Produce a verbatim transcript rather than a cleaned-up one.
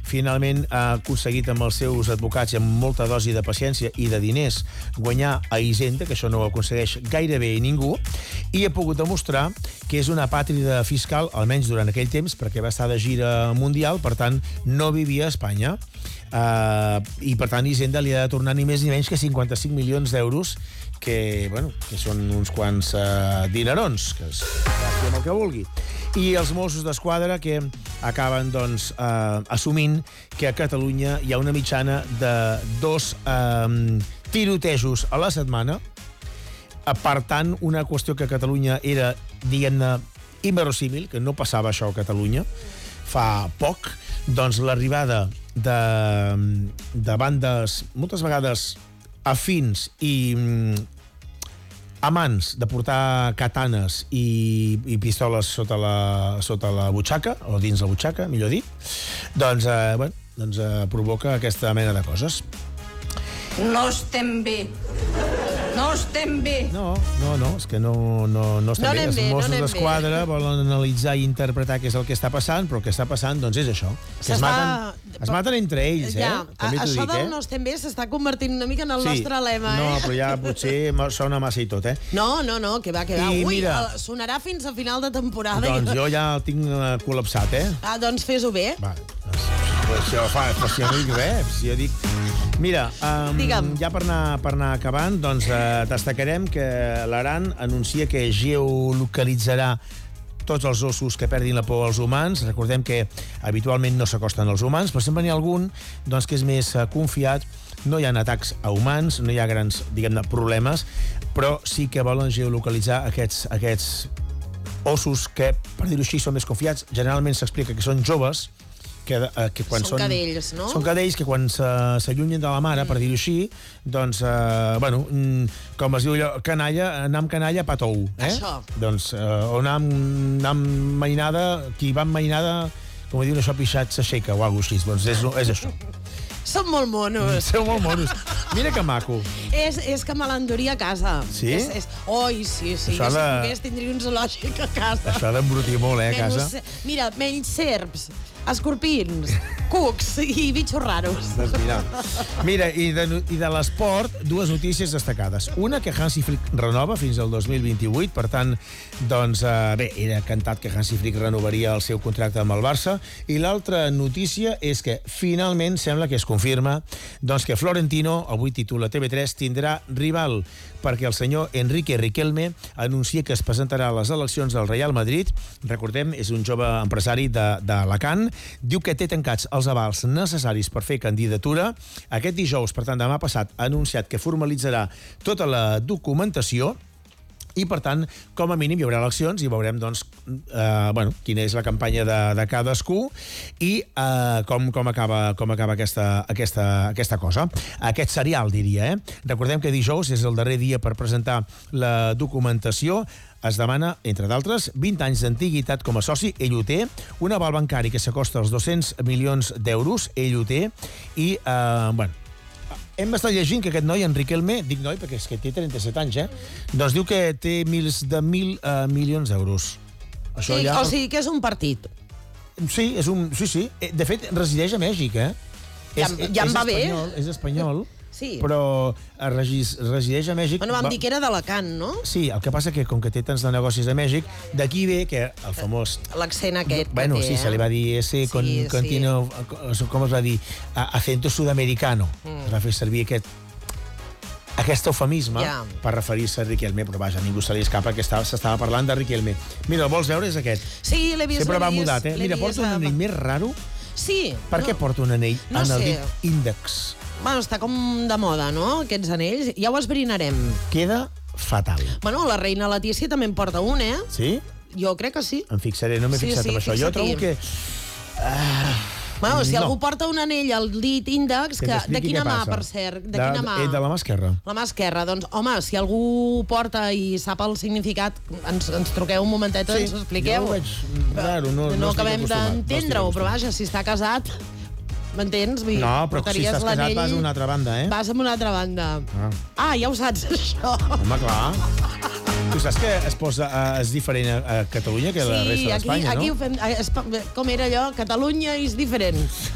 finalment ha aconseguit amb els seus advocats i amb molta dosi de paciència i de diners guanyar a Hisenda, que això no ho aconsegueix gairebé ningú, i ha pogut demostrar que és una pàtrida fiscal, almenys durant aquell temps, perquè va estar de gira mundial, per tant, no vivia a Espanya. Uh, I, per tant, Hisenda li ha de tornar ni més ni menys que cinquanta-cinc milions d'euros, que, bueno, que són uns quants uh, dinerons, que es gasti amb el que vulgui. I els Mossos d'Esquadra que acaben, doncs, uh, assumint que a Catalunya hi ha una mitjana de dos uh, tirotejos a la setmana. Per tant, una qüestió que a Catalunya era, diguem-ne, inverosímil, que no passava això a Catalunya fa poc, doncs l'arribada de, de bandes, moltes vegades afins i amants de portar katanes i, i pistoles sota la, sota la butxaca, o dins la butxaca, millor dit, doncs, eh, bueno, doncs eh, provoca aquesta mena de coses. No estem bé. No estem bé. No, no, no, és que no, no, no estem no bé. Els bé, Mossos no d'Esquadra volen analitzar i interpretar què és el que està passant, però el que està passant, doncs, és això. Que es maten, es maten entre ells, eh? Ja, també t'ho això dic, del eh? no estem bé s'està convertint una mica en el sí, nostre lema, eh? No, però ja potser sona massa i tot, eh? No, no, no, que va, que va. I Ui, mira, sonarà fins a final de temporada. Doncs jo ja el tinc col·lapsat, eh? Ah, doncs fes-ho bé. Va, doncs, si jo, fa, si jo no dic res, si jo dic... Mira, um, ja per anar, per anar acabant, doncs uh, destacarem que l'Aran anuncia que geolocalitzarà tots els ossos que perdin la por als humans. Recordem que habitualment no s'acosten als humans, però sempre n'hi ha algun doncs, que és més uh, confiat. No hi ha atacs a humans, no hi ha grans, diguem-ne, problemes, però sí que volen geolocalitzar aquests, aquests ossos que, per dir-ho així, són més confiats. Generalment s'explica que són joves, que, eh, que quan són, són cadells, no? Són cadells que quan s'allunyen de la mare, mm. per dir-ho així, doncs, eh, bueno, com es diu allò, canalla, anar amb canalla, pa tou. Eh? Això. Doncs, eh, o anar amb, anar amb mainada, qui va amb mainada, com diuen això, pixat s'aixeca, o alguna cosa així. Doncs és, és això. Són molt monos. Són molt monos. Mira que maco. És, és que me l'enduria a casa. Sí? És, és... Oi, sí, sí. Això jo de... si pogués tindria un zoològic a casa. Això ha d'embrutir molt, eh, a casa. Menys, mira, menys serps, escorpins, cucs i bitxos raros. Doncs mira, mira i de, i de l'esport, dues notícies destacades. Una, que Hansi Flick renova fins al dos mil vint-i-vuit, per tant, doncs, eh, bé, era cantat que Hansi Flick renovaria el seu contracte amb el Barça, i l'altra notícia és que finalment sembla que es confirma doncs, que Florentino, avui titula T V tres, tindrà rival, perquè el senyor Enrique Riquelme anuncia que es presentarà a les eleccions del Real Madrid. Recordem, és un jove empresari d'Alacant. Diu que té tancats els avals necessaris per fer candidatura. Aquest dijous, per tant, demà passat, ha anunciat que formalitzarà tota la documentació i, per tant, com a mínim hi haurà eleccions i veurem, doncs, eh, bueno, quina és la campanya de, de cadascú i eh, com, com acaba, com acaba aquesta, aquesta, aquesta cosa. Aquest serial, diria, eh? Recordem que dijous és el darrer dia per presentar la documentació. Es demana, entre d'altres, vint anys d'antiguitat com a soci, ell ho té, un aval bancari que s'acosta als dos-cents milions d'euros, ell ho té, i, eh, bueno, hem estat llegint que aquest noi, en Riquelme, dic noi perquè és que té trenta-set anys, eh? Doncs diu que té mils de mil uh, milions d'euros. Sí, ja... O sigui que és un partit. Sí, és un... sí, sí. De fet, resideix a Mèxic, eh? Ja, és, ja em és va espanyol, bé. És espanyol, sí. Però regis, resideix a Mèxic. Bueno, vam va... dir que era d'Alacant, no? Sí, el que passa que, com que té tants de negocis a Mèxic, d'aquí ve que el famós... L'accent aquest que bueno, té, sí, eh? se li va dir ese con, sí, contino, sí. com es va dir? Acento sudamericano. Mm. Es va fer servir aquest aquest eufemisme yeah. per referir-se a Riquelme, però vaja, ningú se li escapa que s'estava parlant de Riquelme. Mira, el vols veure? És aquest. Sí, l'he vist. Sempre va mudat, eh? Mira, porta un anell més raro. Sí. Per què porta un anell no en el sé. dit índex? Bueno, està com de moda, no?, aquests anells. Ja ho esbrinarem. Queda fatal. Bueno, la reina Letícia també en porta un, eh? Sí? Jo crec que sí. Em fixaré, no m'he sí, fixat sí, en això. Jo trobo que... Ah... Bueno, si no. algú porta un anell al dit índex, que, de quina mà, per cert? De, de quina mà? De la mà esquerra. La mà esquerra. Doncs, home, si algú porta i sap el significat, ens, ens truqueu un momentet, sí, ens ho expliqueu. Jo ho veig raro, no, no, no acabem d'entendre-ho, però vaja, si està casat... M'entens? No, però si estàs casat vas a una altra banda, eh? Vas a una altra banda. Ah, ah ja ho saps, això. Home, clar. Tu saps que es posa, uh, és diferent a, a Catalunya que a la sí, resta d'Espanya, no? Sí, aquí ho fem... Com era allò? Catalunya és diferent.